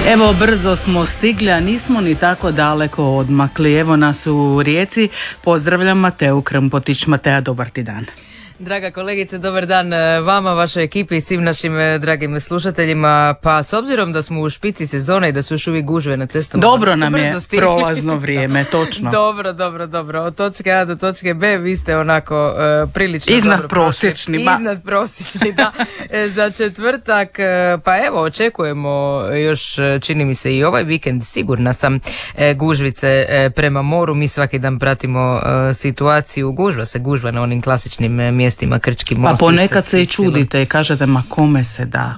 Evo, brzo smo stigli, a nismo ni tako daleko odmakli. Evo nas u Rijeci. Pozdravljam Mateu Krmpotić. Matea, dobar ti dan. Draga kolegice, dobar dan vama, vašoj ekipi i svim našim dragim slušateljima. Pa s obzirom da smo u špici sezone i da su još uvijek gužve na cestama. Dobro nam je prolazno vrijeme, točno. Dobro. Od točke A do točke B vi ste onako prilično iznad prosječni. Iznad prosječni, da. Za četvrtak, pa evo, očekujemo još, čini mi se i ovaj vikend, sigurna sam, gužvice prema moru. Mi svaki dan pratimo situaciju. Gužva na onim klasičnim mjestima, Krčki most. Pa ponekad se i čudite i kažete, ma kome se da?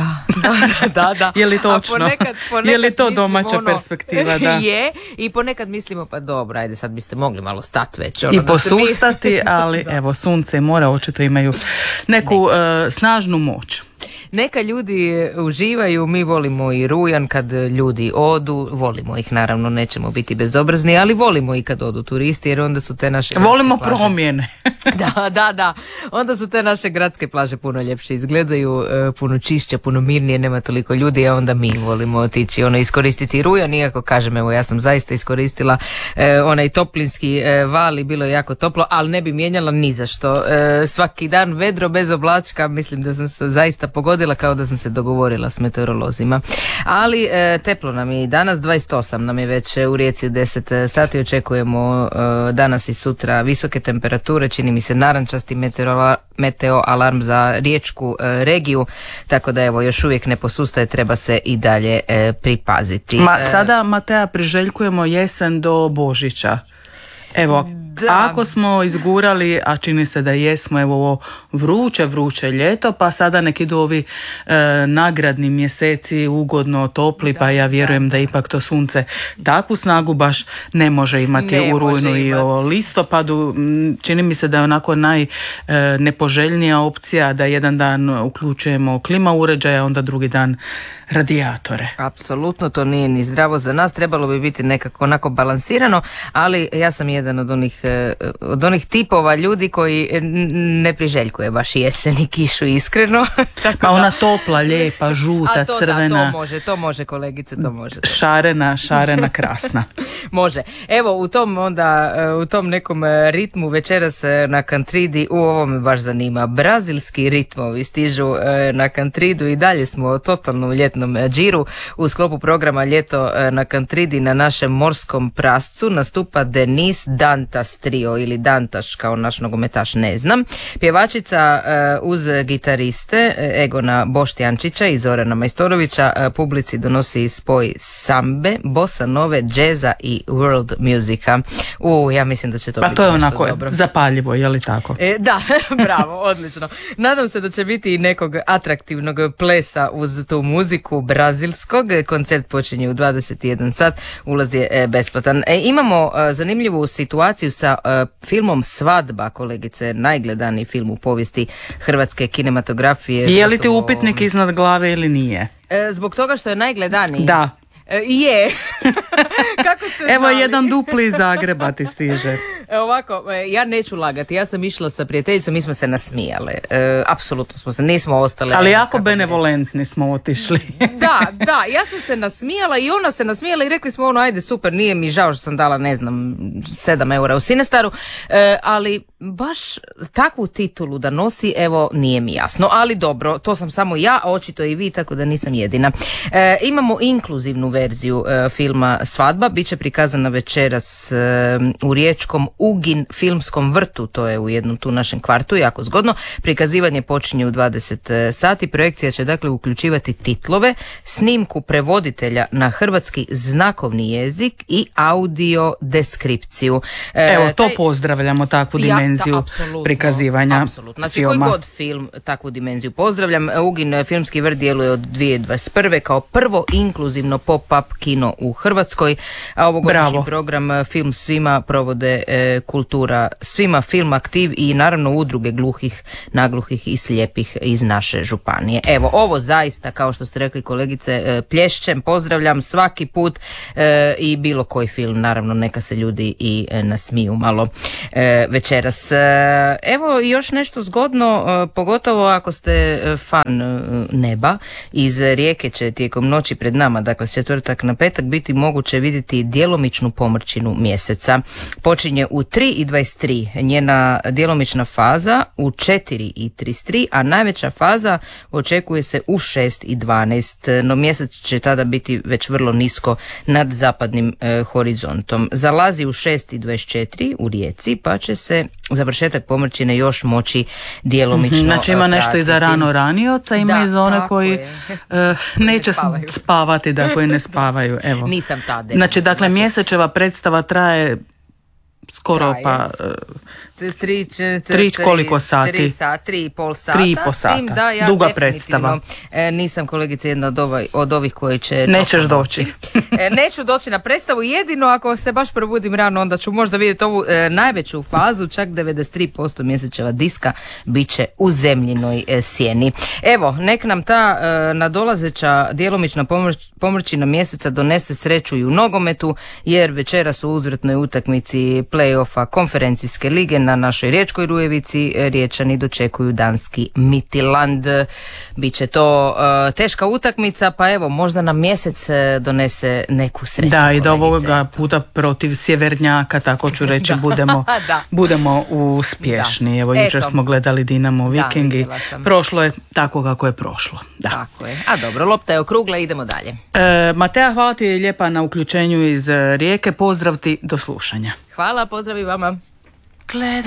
Da. Je li točno? Ponekad je li to domaća perspektiva? Da. Je, i ponekad mislimo, pa dobro, ajde sad biste mogli malo stati već. I posustati, ali evo, sunce i more očito imaju neku snažnu moć. Neka ljudi uživaju, mi volimo i rujan kad ljudi odu, volimo ih naravno, nećemo biti bezobrazni, ali volimo i kad odu turisti, jer onda su te naše volimo plaže, promjene. Da, onda su te naše gradske plaže puno ljepše izgledaju, puno čišće, puno mirnije, nema toliko ljudi, a onda mi volimo otići, iskoristiti rujan, iako kažem, evo, ja sam zaista iskoristila onaj toplinski val i bilo je jako toplo, ali ne bi mijenjala ni za što. Svaki dan vedro bez oblačka, mislim da sam se zaista pogodila, kao da sam se dogovorila s meteorolozima. Ali teplo nam je i danas, 28 nam je već u Rijeci u 10 sati, očekujemo danas i sutra visoke temperature, čini mi se narančasti meteo alarm za riječku regiju, tako da evo, još uvijek ne posustaje, treba se i dalje pripaziti. Sada, Matea, priželjkujemo jesen do Božića. Evo, ako smo izgurali, a čini se da jesmo, evo ovo vruće ljeto, pa sada neki idu ovi nagradni mjeseci, ugodno topli, pa ja vjerujem da ipak to sunce takvu snagu baš ne može imati u rujnu i o listopadu. Čini mi se da je onako najnepoželjnija opcija da jedan dan uključujemo klima uređaja, onda drugi dan radijatore. Apsolutno, to nije ni zdravo za nas, trebalo bi biti nekako onako balansirano, ali ja sam jedan od onih tipova ljudi koji ne priželjkuje baš jesen i kišu, iskreno. Pa ona topla, lijepa, žuta, crvena. Da, to može kolegice, to može. Šarena, krasna. Može. Evo, u tom nekom ritmu večeras na Kantridi, ovo me baš zanima, brazilski ritmovi stižu na Kantridu i dalje smo totalno u ljetnom džiru. U sklopu programa Ljeto na Kantridi na našem morskom prascu nastupa Denise Dantas trio ili Dantaš kao naš nogometaš, ne znam. Pjevačica uz gitariste Egona Boštjančića i Zorana Majstorovića publici donosi spoj sambe, bossa nove, džeza i world musika. Ja mislim da će to biti to je onako dobro. Zapaljivo, je li tako? Da, bravo, odlično. Nadam se da će biti i nekog atraktivnog plesa uz tu muziku brazilskog. Koncert počinje u 21 sat, ulaz je besplatan. Imamo zanimljivu situaciju sa filmom Svadba, kolegice, najgledaniji film u povijesti hrvatske kinematografije. Je li ti upitnik iznad glave ili nije? Zbog toga što je najgledaniji? Da. Je. Kako ste znali? Evo, jedan dupli iz Zagreba ti stiže. Ovako, ja neću lagati, ja sam išla sa prijateljicom, mi smo se nasmijale, apsolutno smo se, nismo ostale. Ali jako benevolentni smo otišli. Da, ja sam se nasmijala i ona se nasmijala i rekli smo ajde super, nije mi žao što sam dala 7 eura u Cinestaru, ali baš takvu titulu da nosi, evo, nije mi jasno, ali dobro, to sam samo ja, a očito i vi, tako da nisam jedina. Imamo inkluzivnu verziju filma Svadba, bit će prikazana večeras u riječkom Ugin filmskom vrtu, to je u jednom tu našem kvartu, jako zgodno. Prikazivanje počinje u 20 sati, projekcija će dakle uključivati titlove, snimku prevoditelja na hrvatski znakovni jezik i audio deskripciju. Evo, to pozdravljamo, takvu dimenziju prikazivanja znači, filma. Koji god film, takvu dimenziju pozdravljam. Ugin filmski vrt djeluje od 2021. kao prvo inkluzivno pop-up kino u Hrvatskoj, a ovogodišnji program Film svima provode kultura svima, Film Aktiv i naravno udruge gluhih, nagluhih i slijepih iz naše županije. Evo, ovo zaista, kao što ste rekli kolegice, plješćem, pozdravljam svaki put i bilo koji film, naravno neka se ljudi i nasmiju malo večeras. Evo još nešto zgodno, pogotovo ako ste fan neba, iz Rijeke će tijekom noći pred nama, dakle s četvrtak na petak, biti moguće vidjeti djelomičnu pomrčinu mjeseca. Počinje u 3:23, njena djelomična faza u 4:33, a najveća faza očekuje se u 6:12, no mjesec će tada biti već vrlo nisko nad zapadnim horizontom. Zalazi u 6:24 u Rijeci, pa će se završetak pomrčine još moći djelomično znači ima nešto i za rano ranioca, ima i za one koji neće spavati, da koji ne spavaju. Evo. Nisam ta. Znači, dakle, mjesečeva predstava traje skoro pa... 3 koliko sati? 3,5 sata. 3,5 sata. Da, ja duga predstava. Nisam, kolegice, jedna od ovih koji će... Nećeš doći. Neću doći na predstavu, jedino ako se baš probudim rano, onda ću možda vidjeti ovu najveću fazu, čak 93% mjesečeva diska bit će u zemljinoj sjeni. Evo, nek nam ta nadolazeća djelomična pomrčina mjeseca donese sreću i u nogometu, jer večeras u uzvratnoj utakmici play-offa konferencijske lige na našoj Riječkoj Rujevici Riječani dočekuju danski Midtjylland. Biće to teška utakmica, pa evo, možda nam mjesec donese neku sreću. Da, i da ovoga puta protiv sjevernjaka, tako ću reći, budemo uspješni. Evo, jučer smo gledali Dinamo Viking i prošlo je tako kako je prošlo. Da. Tako je. A dobro, lopta je okrugla, idemo dalje. Matea, hvala ti lijepa na uključenju iz Rijeke. Pozdrav ti, do slušanja. Hvala, pozdrav i vama.